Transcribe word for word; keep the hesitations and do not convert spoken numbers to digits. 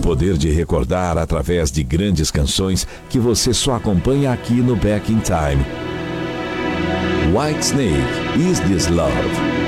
poder de recordar através de grandes canções que você só acompanha aqui no Back in Time. Whitesnake, Is This Love?